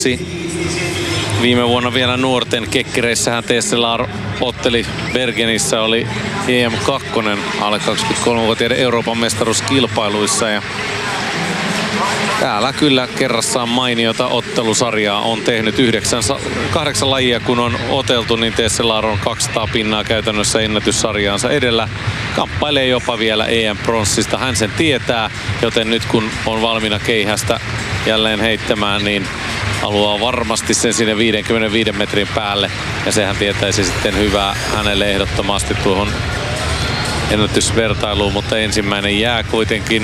Viime vuonna vielä nuorten kekkereissähän Tesselar otteli Bergenissä, oli EM2 alle 23-vuotiaiden Euroopan mestaruuskilpailuissa. Ja täällä kyllä kerrassaan mainiota ottelusarjaa on tehnyt 8 lajia kun on oteltu, niin Tesselar on 200 pinnaa käytännössä ennätyssarjaansa edellä. Kamppailee jopa vielä EM-pronssista, hän sen tietää, joten nyt kun on valmiina keihästä jälleen heittämään, niin haluaa varmasti sen sinne 55 metrin päälle. Ja sehän tietäisi sitten hyvää hänelle ehdottomasti tuohon ennätysvertailuun, mutta ensimmäinen jää kuitenkin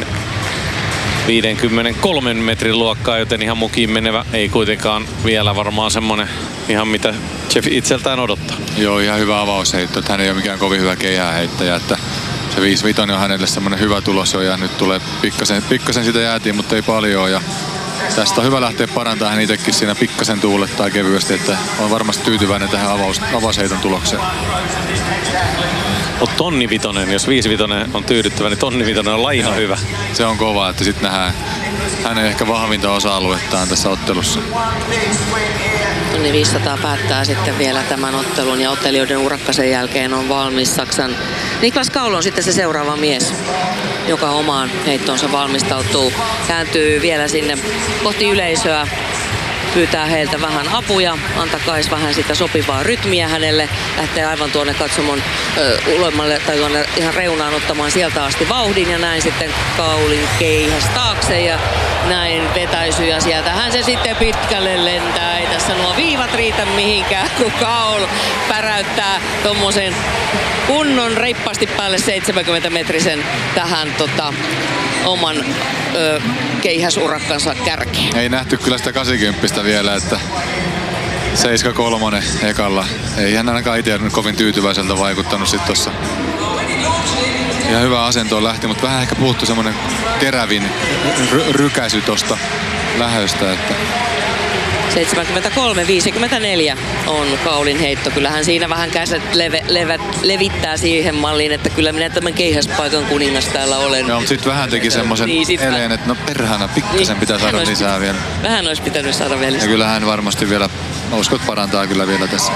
53 metrin luokkaa, joten ihan mukiin menevä ei kuitenkaan vielä varmaan semmonen ihan mitä Jeff itseltään odottaa. Joo, ihan hyvä avausheitto, että hän ei ole mikään kovin hyvä keihääheittäjä, että se 5-5 on hänelle semmonen hyvä tulos jo ja nyt tulee pikkasen sitä jäätiin, mutta ei paljon ja tästä on hyvä lähteä parantamaan hän itsekin siinä pikkasen tuulettaa kevyesti, että on varmasti tyytyväinen tähän avausheiton tulokseen. Mutta tonnivitonen, jos 5-5 on tyydyttävä, niin tonnivitonen on ihan hyvä. Se on kova, että sitten nähdään hänen ehkä vahvinta osa-aluettaan tässä ottelussa. Tonni 500 päättää sitten vielä tämän ottelun ja ottelijoiden urakka sen jälkeen on valmis. Saksan Niklas Kaul on sitten se seuraava mies, joka omaan heittoonsa valmistautuu. Kääntyy vielä sinne kohti yleisöä. Pyytää heiltä vähän apuja, antakais vähän sitä sopivaa rytmiä hänelle. Lähtee aivan tuonne katsomon ulemmalle tai tuonne ihan reunaan ottamaan sieltä asti vauhdin ja näin sitten Kaulin keihäs taakse ja näin vetäisyjä sieltä. Hän se sitten pitkälle lentää, ei tässä nuo viivat riitä mihinkään, kun Kaul päräyttää tommosen kunnon reippaasti päälle 70-metrisen tähän oman keihäsurakkansa kärkeen. Ei nähty kyllä sitä 80 vielä, että 7-3 ekalla. Ei hän ainakaan itse kovin tyytyväiseltä vaikuttanut sit tossa. Ihan hyvä asentoon lähti, mutta vähän ehkä puuttui semmonen terävin rykäisy tosta lähöstä, että 73-54 on Kaulin heitto. Kyllähän siinä vähän käset levittää siihen malliin, että kyllä minä tämän keihäspaikan kuningas täällä olen. Joo, mutta sitten vähän teki semmoisen eleen, että no perhana, pikkasen niin, pitää saada lisää vielä. Vähän olisi pitänyt saada vielä lisää. Ja kyllä hän varmasti vielä, uskot parantaa kyllä vielä tässä.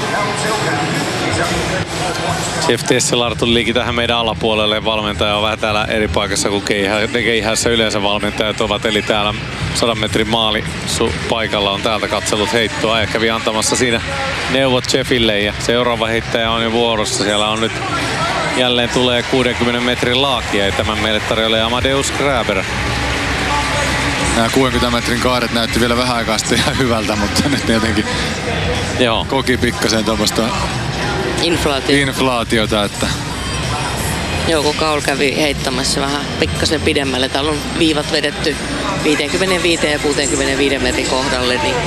Jeff Tesselar tulikin tähän meidän alapuolelle. Valmentaja on vähän täällä eri paikassa kuin keihässä yleensä valmentajat ovat. Eli täällä 100 metrin maali paikalla on täältä katsellut heittoa ja kävi antamassa siinä neuvot Jeffille. Ja seuraava heittäjä on jo vuorossa. Siellä on nyt jälleen tulee 60 metrin laakia ja tämän meille tarjoilee Amadeus Gräber. Nämä 60 metrin kaaret näytti vielä vähän aikaa sitten ihan hyvältä, mutta nyt jotenkin koki pikkasen tuommoista inflaatiota, että joo, kun Kaul kävi heittämässä vähän pikkasen pidemmälle. Täällä on viivat vedetty 55 ja 65 metrin kohdalle, niin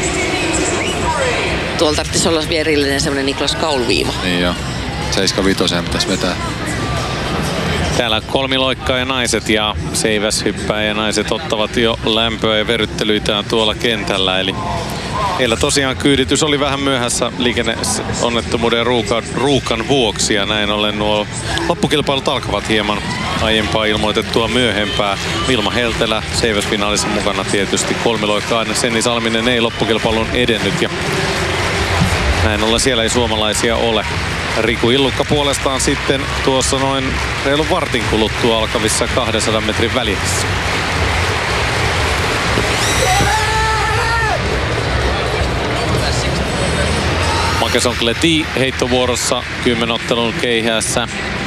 tuolla tarvitsisi olla erillinen semmoinen Niklas Kaul-viiva. Niin joo, 75 pitäisi vetää. Täällä kolmiloikkaa ja naiset ja seiväshyppää ja naiset ottavat jo lämpöä ja verryttelyitään tuolla kentällä. Eli heillä tosiaan kyyditys oli vähän myöhässä liikenneonnettomuuden ruuhkan vuoksi ja näin ollen nuo loppukilpailut alkavat hieman aiempaa ilmoitettua myöhempää. Vilma Heltelä seiväsfinaalissa mukana tietysti, kolmiloikkaa aina Senni Salminen ei loppukilpailun edennyt ja näin ollen siellä ei suomalaisia ole. Riku Illukka puolestaan sitten tuossa noin reilun vartin kuluttua alkavissa 200 metrin välissä. Makeson Kleti heittovuorossa 10 ottelun keihäässä.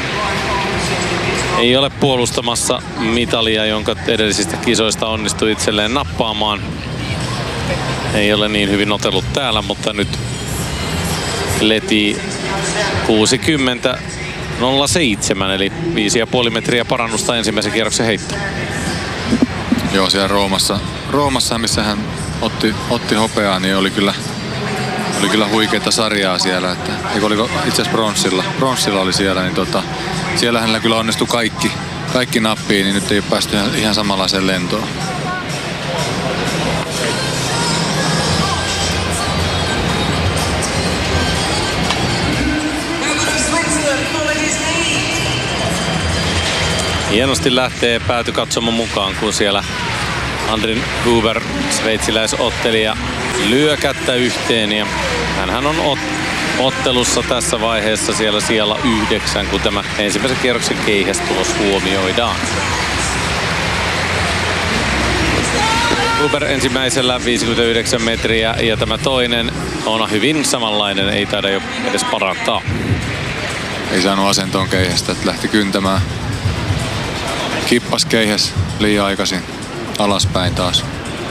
Ei ole puolustamassa mitalia, jonka edellisistä kisoista onnistui itselleen nappaamaan. Ei ole niin hyvin otellut täällä, mutta nyt Kleti 60-07, eli 5,5 metriä parannusta ensimmäisen kierroksen heitto. Joo, siellä Roomassa missä hän otti hopeaa, niin oli kyllä huikeita sarjaa siellä. Että, eikö oliko itse asiassa bronssilla oli siellä, niin siellä hänellä kyllä onnistui kaikki nappiin, niin nyt ei ole päästy ihan samanlaiseen lentoon. Hienosti lähtee päätykatsomo mukaan, kun siellä Andrin Huber, sveitsiläisottelija, lyö kättä yhteen ja hänhän on ottelussa tässä vaiheessa siellä 9, kun tämä ensimmäisen kierroksen keihästulos huomioidaan. Gruber ensimmäisellä 59 metriä ja tämä toinen on hyvin samanlainen, ei taida jo edes parantaa. Ei saanut asentoon keihästä, että lähti kyntämään. Kippas keihäs liian aikaisin alaspäin taas.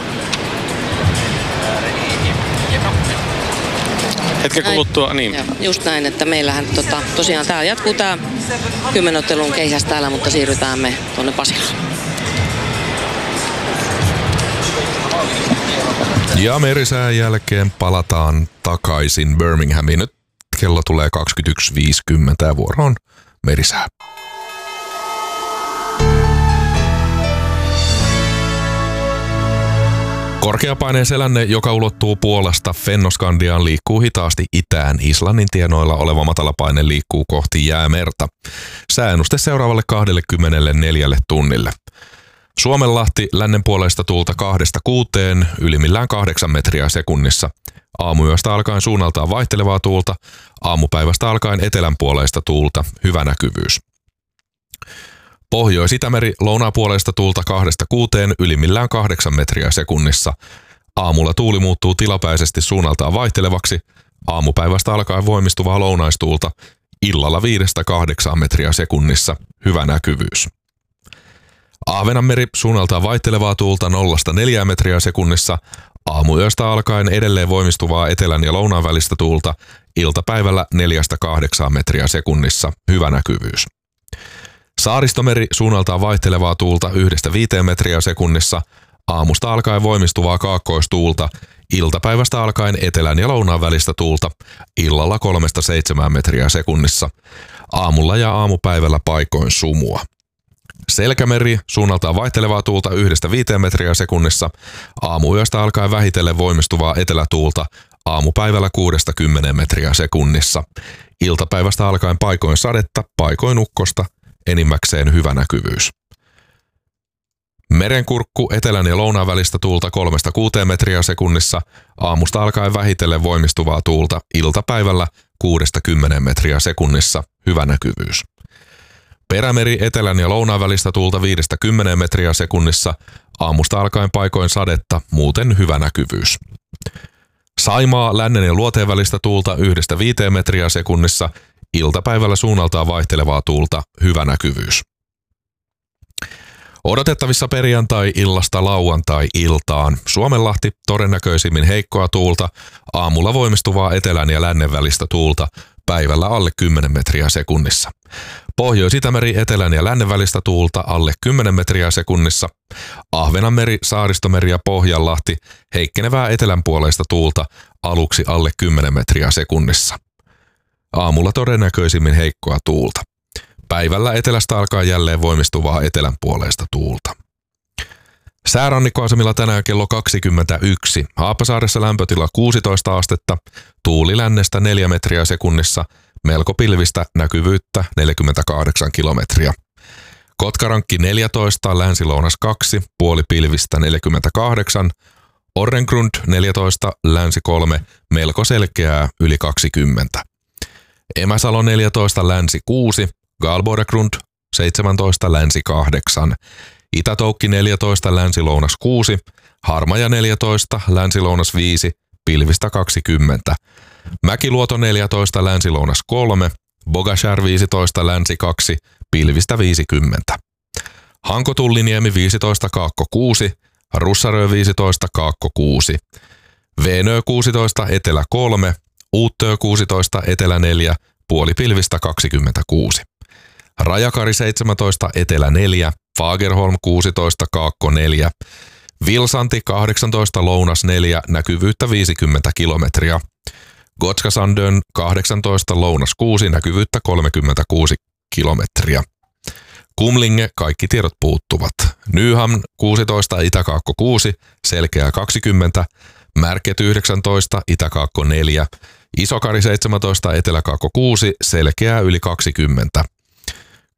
Hetken kuluttua, niin. Ja just näin, että meillähän tosiaan täällä jatkuu tää 10 ottelun keihäs täällä, mutta siirrytään me tuonne Pasilaan. Ja merisään jälkeen palataan takaisin Birminghamiin. Nyt kello tulee 21.50 ja vuoro on merisää. Korkeapaineen selänne, joka ulottuu Puolasta Fennoskandiaan, liikkuu hitaasti itään. Islannin tienoilla oleva matalapaine liikkuu kohti Jäämerta. Sääennuste seuraavalle 24 tunnille. Suomenlahti lännenpuoleista tuulta 2-6, ylimmillään 8 metriä sekunnissa. Aamuyöstä alkaen suunnaltaan vaihtelevaa tuulta, aamupäivästä alkaen etelänpuoleista tuulta, hyvä näkyvyys. Pohjois-Itämeri lounaapuoleista tuulta 2-6, ylimmillään 8 metriä sekunnissa. Aamulla tuuli muuttuu tilapäisesti suunnaltaan vaihtelevaksi, aamupäivästä alkaen voimistuvaa lounaistuulta, illalla 5-8 metriä sekunnissa, hyvä näkyvyys. Ahvenanmeri suunnaltaan vaihtelevaa tuulta 0-4 metriä sekunnissa, aamuyöstä alkaen edelleen voimistuvaa etelän ja lounaan välistä tuulta, iltapäivällä 4-8 metriä sekunnissa, hyvä näkyvyys. Saaristomeri suunnaltaan vaihtelevaa tuulta 1-5 metriä sekunnissa, aamusta alkaen voimistuvaa kaakkoistuulta, iltapäivästä alkaen etelän ja lounaan välistä tuulta, illalla 3-7 metriä sekunnissa, aamulla ja aamupäivällä paikoin sumua. Selkämeri suunnaltaan vaihtelevaa tuulta 1-5 metriä sekunnissa, aamuyöstä alkaen vähitellen voimistuvaa etelätuulta, aamupäivällä 6-10 metriä sekunnissa, iltapäivästä alkaen paikoin sadetta, paikoin ukkosta, enimmäkseen hyvä näkyvyys. Merenkurkku etelän ja lounaan välistä tuulta 3-6 metriä sekunnissa, aamusta alkaen vähitellen voimistuvaa tuulta, iltapäivällä 6-10 metriä sekunnissa, hyvä näkyvyys. Perämeri etelän ja lounaan välistä tuulta 5-10 metriä sekunnissa, aamusta alkaen paikoin sadetta, muuten hyvä näkyvyys. Saimaa lännen ja luoteen välistä tuulta 1-5 metriä sekunnissa, iltapäivällä suunnaltaan vaihtelevaa tuulta, hyvä näkyvyys. Odotettavissa perjantai-illasta lauantai-iltaan. Suomenlahti todennäköisimmin heikkoa tuulta, aamulla voimistuvaa etelän ja lännen välistä tuulta, päivällä alle 10 metriä sekunnissa. Pohjois-Itämeri etelän ja lännen välistä tuulta alle 10 metriä sekunnissa. Ahvenanmeri, Saaristomeri ja Pohjanlahti heikkenevää etelänpuoleista tuulta aluksi alle 10 metriä sekunnissa. Aamulla todennäköisimmin heikkoa tuulta. Päivällä etelästä alkaa jälleen voimistuvaa etelänpuoleista tuulta. Säärannikkoasemilla tänään kello 21. Haapasaaressa lämpötila 16 astetta, tuuli lännestä 4 metriä sekunnissa, melko pilvistä, näkyvyyttä 48 kilometriä. Kotkarankki 14, länsi-lounas 2, puoli pilvistä 48, Orrengrund 14, länsi 3, melko selkeää yli 20. Emäsalo 14, länsi 6, Galborgrund 17, länsi 8, Itätoukki 14, länsi-lounas 6, Harmaja 14, länsi-lounas 5, pilvistä 20, Mäkiluoto 14, länsi-lounas 3, Bogashär 15, länsi 2, pilvistä 50. Hanko-Tulliniemi 15, kaakko 6, Russarö 15, kaakko 6, Veenö 16, etelä 3, Uuttöö 16, etelä 4, puoli pilvistä 26. Rajakari 17, etelä 4, Fagerholm 16, kaakko 4, Vilsanti 18, lounas 4, näkyvyyttä 50 kilometriä. Gotskasandön 18, lounas 6, näkyvyyttä 36 kilometriä. Kumlinge, kaikki tiedot puuttuvat. Nyhamn 16, itäkaakko 6, selkeää 20, Märket 19, itäkaakko 4, Isokari 17, eteläkaakko 6, selkeää yli 20.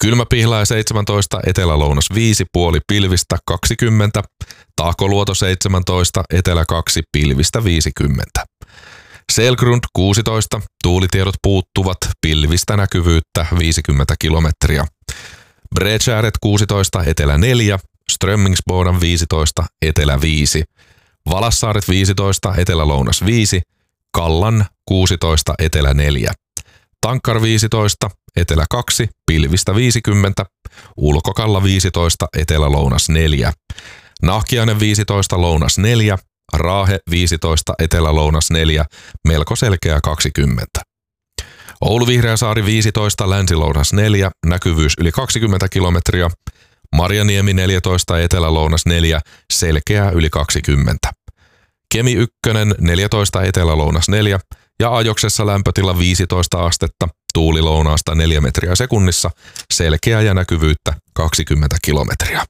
Kylmäpihlää 17, Etelä-Lounas 5, puoli pilvistä 20. Tahkoluoto 17, Etelä 2, pilvistä 50. Selgrund 16, tuulitiedot puuttuvat, pilvistä näkyvyyttä 50 kilometriä. Bredskärret 16, Etelä 4, Strömmingsboden 15, Etelä 5. Valassaaret 15, Etelä-Lounas 5, Kallan 16, Etelä 4. Tankkar 15, Etelä 2, pilvistä 50, Ulkokalla 15, Etelä-Lounas 4. Nahkiainen 15, Lounas 4, Raahe 15, Etelä-Lounas 4, melko selkeä 20. Oulu-Vihreäsaari 15, Länsi-Lounas 4, näkyvyys yli 20 kilometriä. Marjaniemi 14, Etelä-Lounas 4, selkeää yli 20. Kemi 1, 14, Etelä-Lounas 4 ja Ajoksessa lämpötila 15 astetta, tuuli lounaasta 4 metriä sekunnissa, selkeää ja näkyvyyttä 20 kilometriä.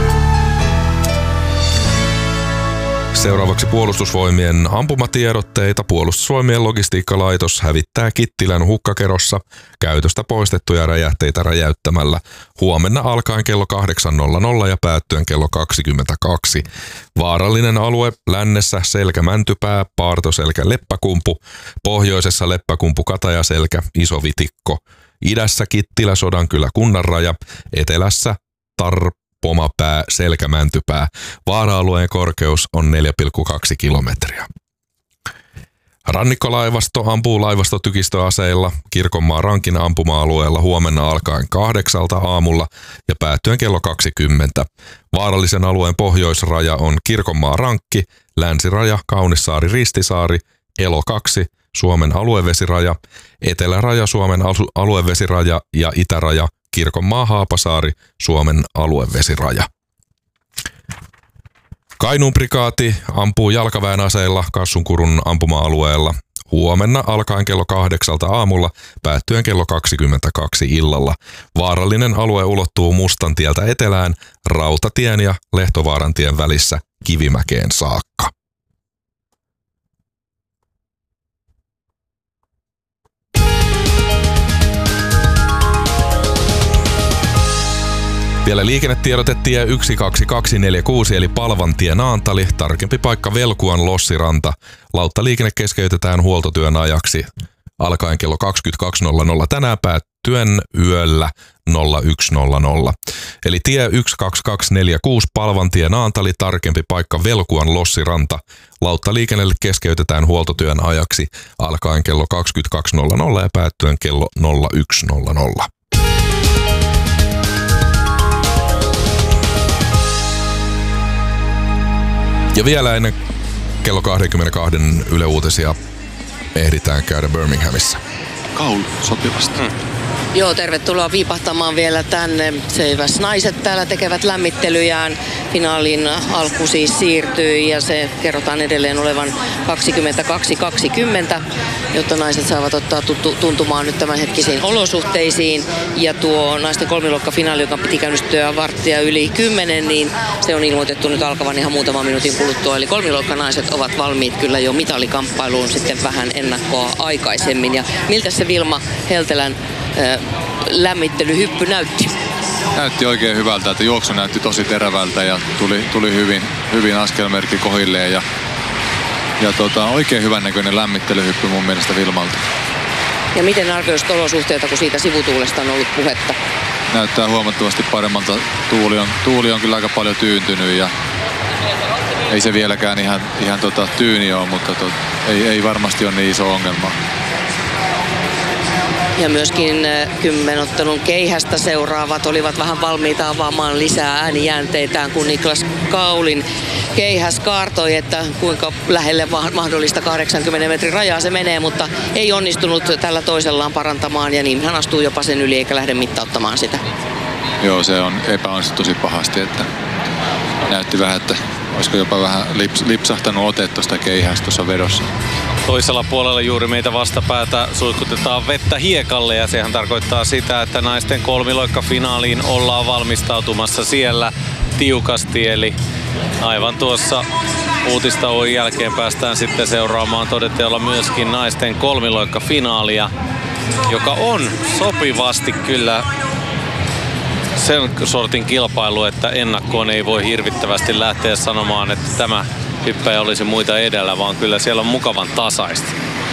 Seuraavaksi Puolustusvoimien ampumatiedotteita. Puolustusvoimien logistiikkalaitos hävittää Kittilän hukkakerossa käytöstä poistettuja räjähteitä räjäyttämällä huomenna alkaen kello 8.00 ja päättyen kello 22. Vaarallinen alue lännessä Selkä-Mäntypää, Paartoselkä, Leppäkumpu, pohjoisessa Leppäkumpu, Katajaselkä, Isovitikko, idässä Kittilä, Sodankylä, Kunnanraja, etelässä Pomapää, Selkä-Mäntypää. Vaara-alueen korkeus on 4,2 kilometriä. Rannikkolaivasto ampuu laivastotykistöaseilla Kirkonmaan Rankin ampuma-alueella huomenna alkaen 8 aamulla ja päättyen kello 20. Vaarallisen alueen pohjoisraja on Kirkonmaan Rankki, länsiraja Kaunissaari, Ristisaari, Elo 2, Suomen aluevesiraja, eteläraja Suomen aluevesiraja ja itäraja Kirkonmaa Haapasaari, Suomen aluevesiraja. Kainuun prikaati ampuu jalkaväen aseilla Kassunkurun ampuma-alueella huomenna alkaen kello 8 aamulla päättyen kello 22 illalla. Vaarallinen alue ulottuu Mustantieltä etelään Rautatien ja Lehtovaarantien välissä Kivimäkeen saakka. Vielä liikennetiedote tie 12246 eli Palvantie Naantali, tarkempi paikka Velkuan Lossiranta. Lauttaliikenne keskeytetään huoltotyön ajaksi alkaen kello 22.00 tänään päättyen yöllä 01.00. Eli tie 12246 Palvantie Naantali, tarkempi paikka Velkuan Lossiranta. Lauttaliikennelle keskeytetään huoltotyön ajaksi alkaen kello 22.00 ja päättyen kello 01.00. Ja vielä ennen kello 22 Yle Uutisia ehditään käydä Birminghamissa. Kaul sopivasti. Joo, tervetuloa viipahtamaan vielä tänne. Seiväs naiset täällä tekevät lämmittelyjään. Finaalin alku siis siirtyi ja se kerrotaan edelleen olevan 22-20, jotta naiset saavat ottaa tuntumaan nyt tämänhetkisiin olosuhteisiin. Ja tuo naisten kolmiluokkafinaali, joka piti käynnistyä varttia yli 10, niin se on ilmoitettu nyt alkavan ihan muutaman minuutin kuluttua. Eli kolmiluokkanaiset ovat valmiit kyllä jo mitalikamppailuun sitten vähän ennakkoa aikaisemmin. Ja miltä se Vilma Heltelän lämmittelyhyppy näytti? Näytti oikein hyvältä, että juoksu näytti tosi terävältä ja tuli hyvin askelmerkki kohilleen ja oikein hyvän näköinen lämmittelyhyppy mun mielestä Vilmalta. Ja miten arvioisit olosuhteita, kun siitä sivutuulesta on ollut puhetta? Näyttää huomattavasti paremmalta. Tuuli on kyllä aika paljon tyyntynyt ja ei se vieläkään ihan tyyni ole, mutta ei varmasti ole niin iso ongelma. Ja myöskin 10-ottelun keihästä seuraavat olivat vähän valmiita avaamaan lisää äänijäänteitään, kun Niklas Kaulin keihäs kaartoi, että kuinka lähelle mahdollista 80 metrin rajaa se menee, mutta ei onnistunut tällä toisellaan parantamaan ja niin hän astuu jopa sen yli eikä lähde mittauttamaan sitä. Joo, se on epäonnistuttu tosi pahasti, että näytti vähän, että olisiko jopa vähän lipsahtanut ote tuosta keihästä tuossa vedossa. Toisella puolella juuri meitä vastapäätä suihkutetaan vettä hiekalle ja sehän tarkoittaa sitä, että naisten kolmiloikkafinaaliin ollaan valmistautumassa siellä tiukasti. Eli aivan tuossa uutistauon jälkeen päästään sitten seuraamaan todenteolla myöskin naisten kolmiloikkafinaalia, joka on sopivasti kyllä sen sortin kilpailu, että ennakkoon ei voi hirvittävästi lähteä sanomaan, että tämä hyppäjä olisi muita edellä, vaan kyllä siellä on mukavan tasaista.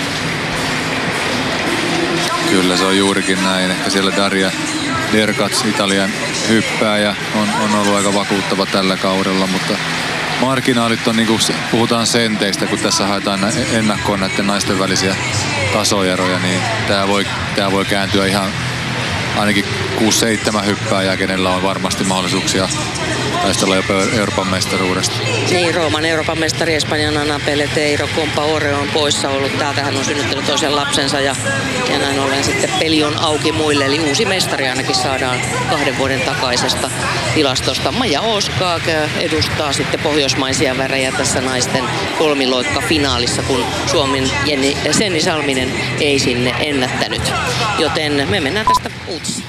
Kyllä se on juurikin näin. Ehkä siellä Daria Derkats, Italian hyppääjä, on ollut aika vakuuttava tällä kaudella, mutta marginaalit on, niin kuin puhutaan senteistä, kun tässä haetaan ennakkoon näiden naisten välisiä tasoeroja, niin tämä voi kääntyä ihan ainakin 6-7 hyppääjää, kenellä on varmasti mahdollisuuksia taistella jopa Euroopan mestaruudesta. Niin, Rooman Euroopan mestari Espanjan Ana Peleteiro Compaore on poissa ollut. Täältä hän on synnyttänyt toisen lapsensa ja näin ollen sitten peli on auki muille. Eli uusi mestari ainakin saadaan 2 vuoden takaisesta tilastosta. Maja Oskaak edustaa sitten pohjoismaisia värejä tässä naisten kolmiloikka-finaalissa, kun Suomen Senni Salminen ei sinne ennättänyt. Joten me mennään tästä uutisiin.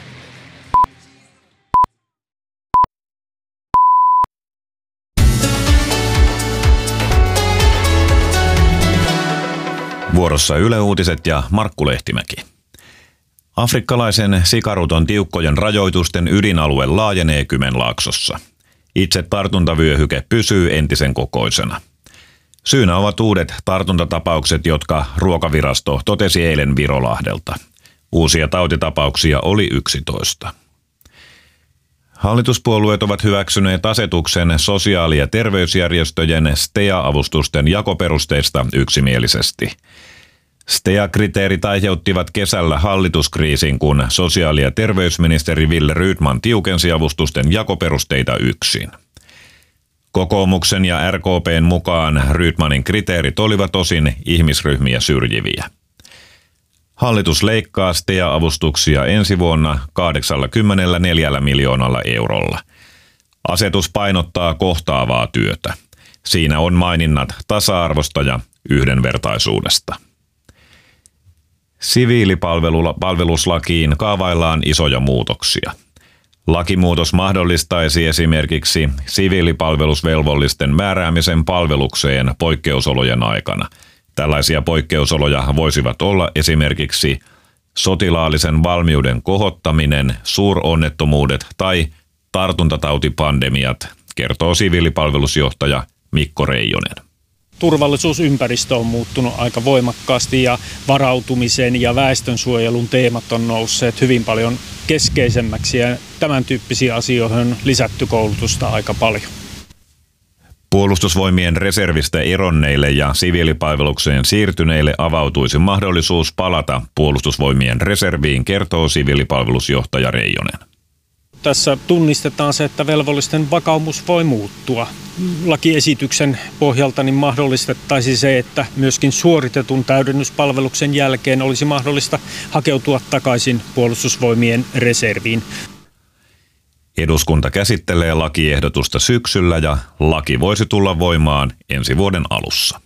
Vuorossa Yle Uutiset ja Markku Lehtimäki. Afrikkalaisen sikaruton tiukkojen rajoitusten ydinalue laajenee Kymenlaaksossa. Itse tartuntavyöhyke pysyy entisen kokoisena. Syynä ovat uudet tartuntatapaukset, jotka Ruokavirasto totesi eilen Virolahdelta. Uusia tautitapauksia oli 11. Hallituspuolueet ovat hyväksyneet asetuksen sosiaali- ja terveysjärjestöjen STEA-avustusten jakoperusteista yksimielisesti. STEA-kriteerit aiheuttivat kesällä hallituskriisin, kun sosiaali- ja terveysministeri Wille Rydman tiukensi avustusten jakoperusteita yksin. Kokoomuksen ja RKP:n mukaan Rydmanin kriteerit olivat osin ihmisryhmiä syrjiviä. Hallitus leikkaa STEA-avustuksia ensi vuonna 84 miljoonalla eurolla. Asetus painottaa kohtaavaa työtä. Siinä on maininnat tasa-arvosta ja yhdenvertaisuudesta. Siviilipalveluslakiin kaavaillaan isoja muutoksia. Lakimuutos mahdollistaisi esimerkiksi siviilipalvelusvelvollisten määräämisen palvelukseen poikkeusolojen aikana. Tällaisia poikkeusoloja voisivat olla esimerkiksi sotilaallisen valmiuden kohottaminen, suuronnettomuudet tai tartuntatautipandemiat, kertoo siviilipalvelusjohtaja Mikko Reijonen. Turvallisuusympäristö on muuttunut aika voimakkaasti ja varautumisen ja väestönsuojelun teemat on nousseet hyvin paljon keskeisemmäksi ja tämän tyyppisiin asioihin on lisätty koulutusta aika paljon. Puolustusvoimien reservistä eronneille ja siviilipalvelukseen siirtyneille avautuisi mahdollisuus palata Puolustusvoimien reserviin, kertoo siviilipalvelusjohtaja Reijonen. Tässä tunnistetaan se, että velvollisten vakaumus voi muuttua. Lakiesityksen pohjalta niin mahdollistettaisiin se, että myöskin suoritetun täydennyspalveluksen jälkeen olisi mahdollista hakeutua takaisin Puolustusvoimien reserviin. Eduskunta käsittelee lakiehdotusta syksyllä ja laki voisi tulla voimaan ensi vuoden alussa.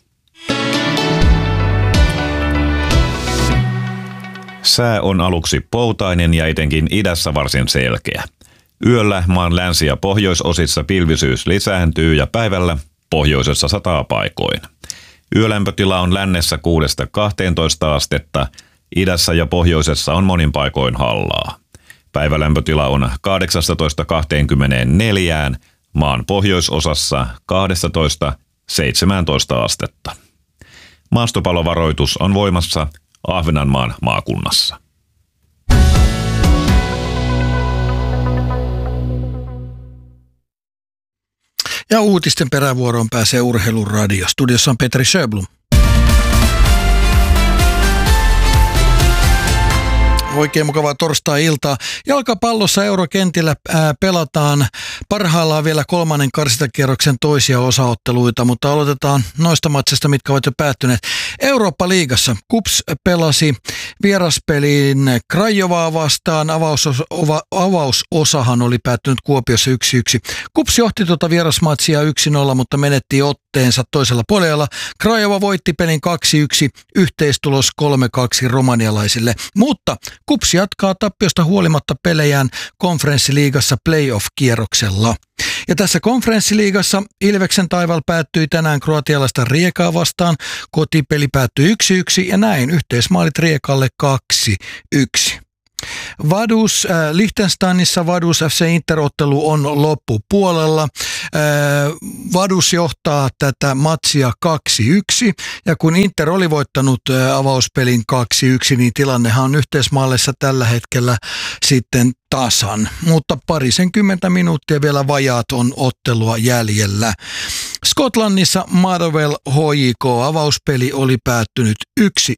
Sää on aluksi poutainen ja etenkin idässä varsin selkeä. Yöllä maan länsi- ja pohjoisosissa pilvisyys lisääntyy ja päivällä pohjoisessa sataa paikoin. Yölämpötila on lännessä 6-12 astetta, idässä ja pohjoisessa on monin paikoin hallaa. Päivälämpötila on 18-24, maan pohjoisosassa 12-17 astetta. Maastopalovaroitus on voimassa Ahvenanmaan maakunnassa. Ja uutisten perävuoroon pääsee Urheiluradio. Studiossa on Petri Sjöblom. Oikein mukavaa torstai-iltaa. Jalkapallossa eurokentillä pelataan parhaillaan vielä 3. karsintakierroksen toisia osaotteluita, mutta aloitetaan noista matseista, mitkä ovat jo päättyneet. Eurooppa-liigassa KuPS pelasi vieraspeliin Craiovaa vastaan. Avausosahan oli päättynyt Kuopiossa 1-1. KuPS johti tuota vierasmatsia 1-0, mutta menetti otteensa toisella puolella. Craiova voitti pelin 2-1, yhteistulos 3-2 romanialaisille, mutta KuPS jatkaa tappiosta huolimatta pelejään konferenssiliigassa playoff-kierroksella. Ja tässä konferenssiliigassa Ilveksen taival päättyi tänään kroatialaista Riekaa vastaan. Kotipeli päättyi 1-1 ja näin yhteismaalit Riekalle 2-1. Liechtensteinissa Vaduz FC Interottelu on loppupuolella. Vaduz johtaa tätä matsia 2-1 ja kun Inter oli voittanut avauspelin 2-1, niin tilannehan on yhteismaalissa tällä hetkellä sitten tasan, mutta 20 minuuttia vielä vajaat on ottelua jäljellä. Skotlannissa Motherwell HJK avauspeli oli päättynyt 1-1